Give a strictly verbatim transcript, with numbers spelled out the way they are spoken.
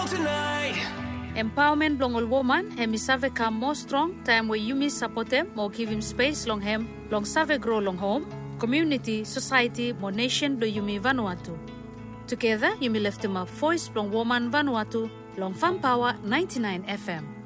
tonight. Empowerment long all woman, hemi save come more strong, time where you miss support them, more give him space long hem, long save grow long home, community, society, more nation do you me Vanuatu. Together, you me left him a voice long woman Vanuatu, long Fun Power ninety-nine F M.